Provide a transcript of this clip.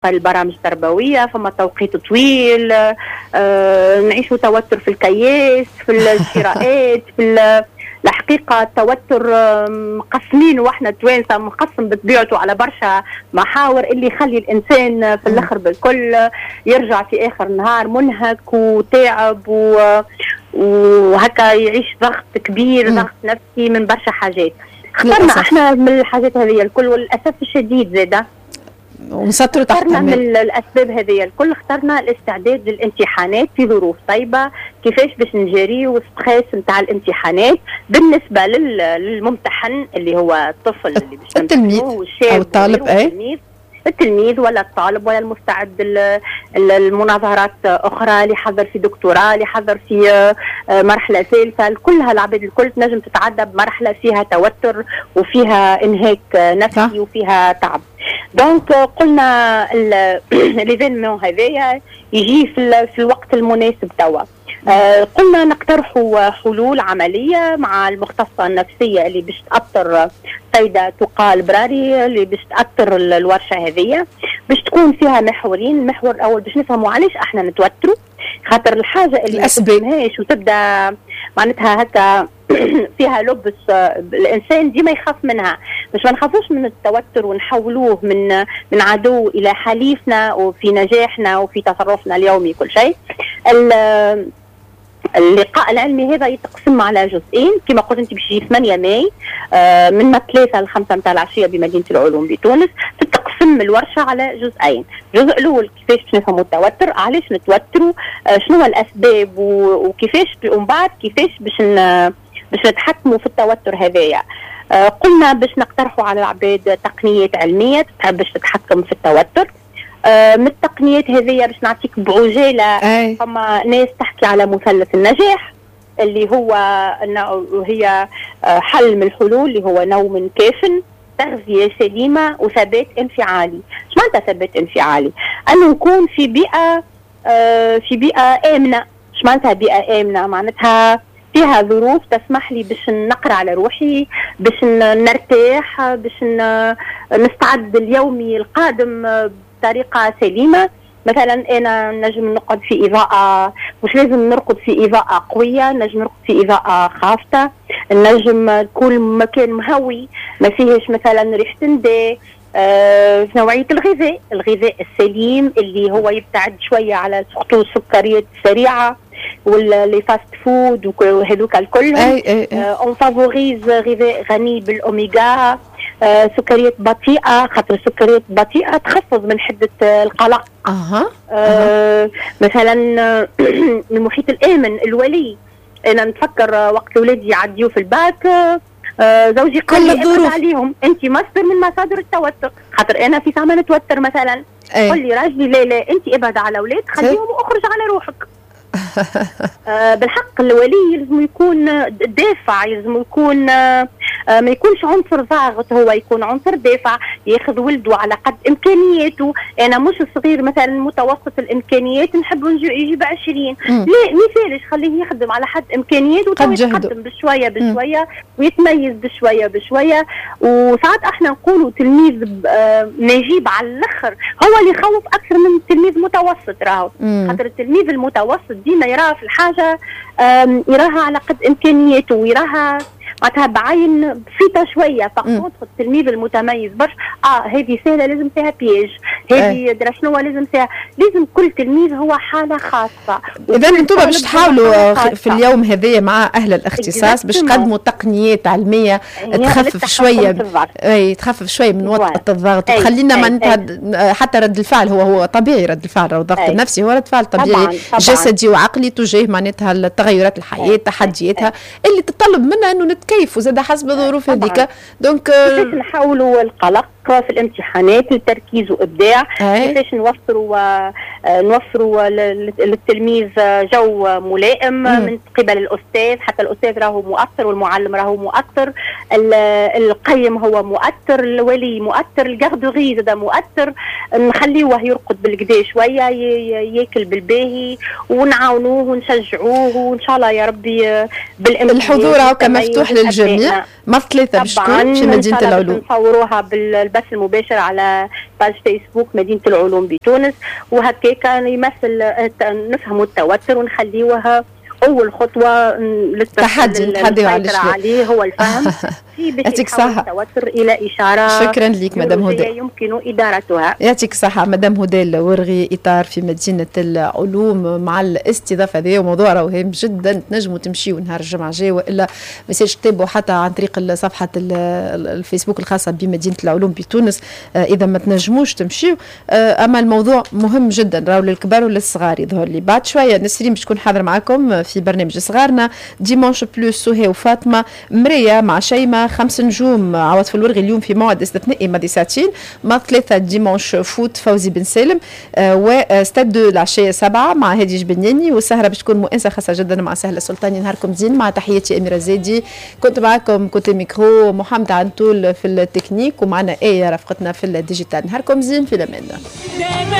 البرامج التربوية، فما توقيت طويل، نعيشوا توتر في الكياس، في الشراءات، في الحقيقة التوتر مقسمين، واحنا توانسة مقسم بطبيعته على برشا محاور اللي يخلي الإنسان في الآخر بالكل يرجع في آخر النهار منهك وتعب وهكا يعيش ضغط كبير، ضغط نفسي من برشا حاجات. اخترنا احنا من الحاجات هذه الكل، وللأسف الشديد زادة ونسطروا تحت من الأسباب هذه الكل اخترنا الاستعداد للامتحانات في ظروف طيبة، كيفاش باش نجري والستريس نتاع الامتحانات بالنسبة للممتحن اللي هو الطفل اللي باش التلميذ أو الطالب، التلميذ ولا الطالب ولا المستعد المناظرات أخرى، اللي حضر في دكتوراه، اللي حضر في مرحلة ثالثة، كلها العباد الكل تنجم تتعدى بمرحلة فيها توتر وفيها إنهاك نفسي وفيها تعب. دونك قلنا ليفينمون هذايا يجي في الوقت المناسب توا. قلنا نقترحوا حلول عملية مع المختصة النفسية اللي باش تأثر سيدة تقال براري، اللي باش تأثر الورشة هذية، باش تكون فيها محورين. المحور الأول باش نفهموا علاش احنا نتوتروا، خاطر الحاجة اللي ما تفهمهاش وتبدأ معناتها هكا فيها لبس الإنسان ديما يخاف منها. مش ما نخافوش من التوتر ونحولوه من عدو إلى حليفنا وفي نجاحنا وفي تصرفنا اليومي كل شيء. اللقاء العلمي هذا يتقسم على جزئين كما قلت انت، باش يجي 8 ماي من 3 ل 5 متاع العشيه بمدينه العلوم بتونس. تتقسم الورشه على جزئين. الجزء الاول كيفاش باش نفهموا التوتر، علاش نتوتروا، شنو الاسباب وكيفاش، ومن بعد كيفاش باش نتحكموا في التوتر هذايا. قلنا باش نقترحوا على العباد تقنيات علميه باش تتحكم في التوتر. من التقنيات هذه باش نعطيك بعجاله. فما ناس تحكي على مثلث النجاح اللي هي حل من الحلول، اللي هو نوم كاف، تغذيه سليمه وثبات انفعالي. ايش معناتها ثبات انفعالي؟ انه نكون في بيئه امنه. ايش معناتها بيئه امنه؟ معناتها فيها ظروف تسمح لي باش نقرا على روحي، باش نرتاح، باش نستعد اليومي القادم بطريقه سليمه. مثلا انا نجم نقعد في اضاءه، مش لازم نرقد في اضاءه قويه، نجم نرقد في اضاءه خافته، نجم كل مكان مهوي ما فيهش مثلا ريحه نداء. في نوعيه الغذاء السليم اللي هو يبتعد شويه على السكريات السريعه واللي فاست فود وهذوك الكل. اون فافوريز غذاء غني بالاوميغا، سكريات بطيئه، خاطر السكريات البطيئه تخفض من حده القلق. مثلا المحيط الامن الولي. انا نتفكر وقت اولادي يعديوا في الباك، زوجي قال لي ابعد عليهم، انت مصدر من مصادر التوتر، خاطر انا في ساعه نتوتر مثلا. قل لي راجلي لا انت ابعد على اولاد، خليهم واخرج على روحك. بالحق الولي لازم يكون دافع، لازم يكون ما يكونش عنصر ضاغط، هو يكون عنصر دافع، ياخذ ولده على قد امكانياته. انا مش صغير مثلا متوسط الامكانيات نحب يجيب 20، لا مثالش خليه يخدم على حد امكانياته ويتقدم بشويه بشويه ويتميز بشويه بشويه. وساعات احنا نقولوا تلميذ نجيب على الاخر هو اللي يخوف اكثر من التلميذ متوسط. راهو خاطر التلميذ المتوسط ديما يراها في الحاجه، يراها على قد امكانياته ويراها معناتها بعين بسيطه شويه. فقط التلميذ المتميز برش هذه سهله لازم فيها بياج، هذه درا شنو لازم فيها، لازم كل تلميذ هو حاله خاصه. اذا انتم باش تحاولوا في اليوم هذايا مع اهل الاختصاص باش تقدموا تقنيات علميه تخفف شويه، تخفف شويه من وطأة الضغط وتخلينا معناتها حتى رد الفعل هو طبيعي. رد الفعل الضغط النفسي هو رد فعل طبيعي جسدي وعقلي تجاه معناتها التغيرات الحياه تحدياتها اللي تطلب منا انه نتكيفوا زاد حسب الظروف هذيك. دونك كيفاش نحاولوا القلق في الامتحانات لتركيز وابداع، كيفاش نوفروا نوفروا للتلميذ جو ملائم من قبل الأستاذ، حتى الأستاذ راهو مؤثر والمعلم راهو مؤثر، القيم هو مؤثر، الولي مؤثر، الجاردوغي زاد مؤثر، نخليوه يرقد بالكدا شوية، ياكل بالباهي، ونعاونوه ونشجعوه، وإن شاء الله يا ربي الحضور هكا مفتوح للجميع. مرة 3 بشكون في مدينة العلوم، نصوروها بالبث المباشر على باج فيسبوك مدينة العلوم بتونس، وهكاك يمثل نفهموا التوتر ونخليوها أول خطوة للتحدي عليه هو الفهم يعطيك الصحة. التوتر إلى إشارة شكرا لك مدام هدى، يمكن إدارتها. يعطيك الصحة مدام هدى الورغي، إطار في مدينة العلوم، مع الاستضافة هذه، وموضوع مهم جدا. تنجموا تمشيوا نهار الجمعة الجاي، وإلا مساج تتابعوا حتى عن طريق صفحة الفيسبوك الخاصة بمدينة العلوم بتونس إذا ما تنجموش تمشيوا. أما الموضوع مهم جدا، راهو للكبار وللصغار. يظهر لي بعد شوية نسرين باش تكون حاضر معكم في برنامج صغارنا ديمانش بلوس، سهى وفاطمة، مريا مع شيماء، 5 نجوم عواطف الورغي اليوم في موعد استثنائي ماضي ساعتين، مع 3 ديمانش فوت فوزي بن سالم، وستاد 2 العشية 7 مع هادي جبنياني، والسهرة باش تكون مؤنسة خاصة جدا مع سهلة سلطاني. نهاركم زين، مع تحياتي أميرة زادي، كنت معكم كوتي ميكرو محمد عنتول في التكنيك، ومعنا آية رافقتنا في الديجيتال. نهاركم زين، في الأمان.